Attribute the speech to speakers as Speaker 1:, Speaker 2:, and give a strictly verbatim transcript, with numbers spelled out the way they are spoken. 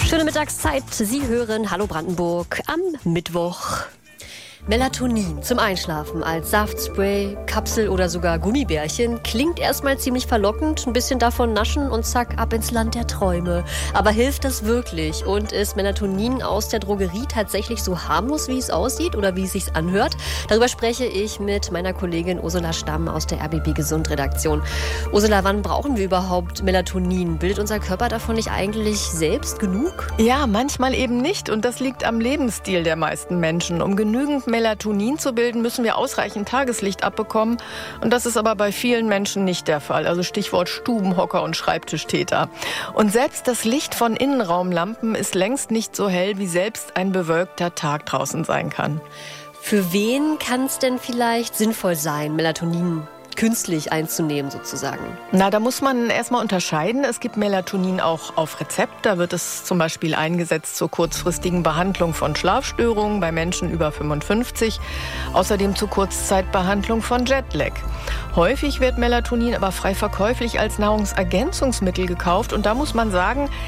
Speaker 1: Schöne Mittagszeit. Sie hören Hallo Brandenburg am Mittwoch. Melatonin zum Einschlafen als Saftspray, Kapsel oder sogar Gummibärchen klingt erstmal ziemlich verlockend. Ein bisschen davon naschen und zack, ab ins Land der Träume. Aber hilft das wirklich? Und ist Melatonin aus der Drogerie tatsächlich so harmlos, wie es aussieht oder wie es sich anhört? Darüber spreche ich mit meiner Kollegin Ursula Stamm aus der R B B Gesund Redaktion. Ursula, wann brauchen wir überhaupt Melatonin? Bildet unser Körper davon nicht eigentlich selbst genug?
Speaker 2: Ja, manchmal eben nicht. Und das liegt am Lebensstil der meisten Menschen. Um genügend Melatonin zu bilden, müssen wir ausreichend Tageslicht abbekommen. Und das ist aber bei vielen Menschen nicht der Fall. Also Stichwort Stubenhocker und Schreibtischtäter. Und selbst das Licht von Innenraumlampen ist längst nicht so hell, wie selbst ein bewölkter Tag draußen sein kann.
Speaker 1: Für wen kann es denn vielleicht sinnvoll sein, Melatonin künstlich einzunehmen sozusagen?
Speaker 2: Na, da muss man erstmal unterscheiden. Es gibt Melatonin auch auf Rezept. Da wird es zum Beispiel eingesetzt zur kurzfristigen Behandlung von Schlafstörungen bei Menschen über fünfundfünfzig. Außerdem zur Kurzzeitbehandlung von Jetlag. Häufig wird Melatonin aber frei verkäuflich als Nahrungsergänzungsmittel gekauft. Und da muss man sagen,